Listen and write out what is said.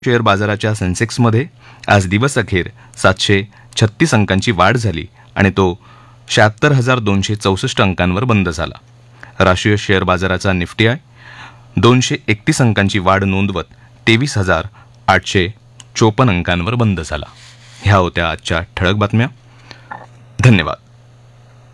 Share बाजाराच्या सेन्सेक्समध्ये आज दिवसअखेर 736 अंकांची वाढ झाली आणि तो 76,264 अंकांवर बंद झाला. राष्ट्रीय शेअर बाजाराचा निफ्टी 231 अंकांची वाढ नोंदवत 23,854 अंकांवर बंद झाला. ह्या होत्या आजच्या ठळक बातम्या. धन्यवाद.